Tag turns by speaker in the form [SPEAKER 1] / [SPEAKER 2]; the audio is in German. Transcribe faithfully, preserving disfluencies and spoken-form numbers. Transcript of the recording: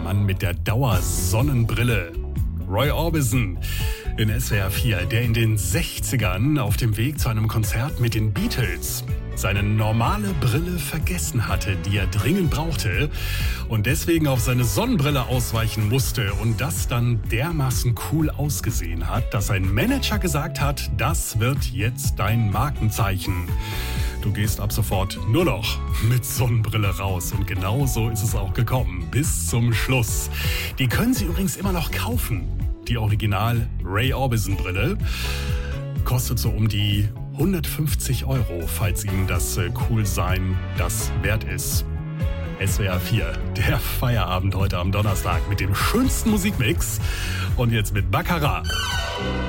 [SPEAKER 1] Mann mit der Dauersonnenbrille. Roy Orbison in S W R vier, der in den sechzigern auf dem Weg zu einem Konzert mit den Beatles seine normale Brille vergessen hatte, die er dringend brauchte und deswegen auf seine Sonnenbrille ausweichen musste und das dann dermaßen cool ausgesehen hat, dass sein Manager gesagt hat, das wird jetzt dein Markenzeichen. Du gehst ab sofort nur noch mit Sonnenbrille raus. Und genau so ist es auch gekommen. Bis zum Schluss. Die können Sie übrigens immer noch kaufen. Die Original Roy Orbison Brille kostet so um die hundertfünfzig Euro, falls Ihnen das äh, Coolsein das wert ist. S W R vier, der Feierabend heute am Donnerstag mit dem schönsten Musikmix. Und jetzt mit Baccarat.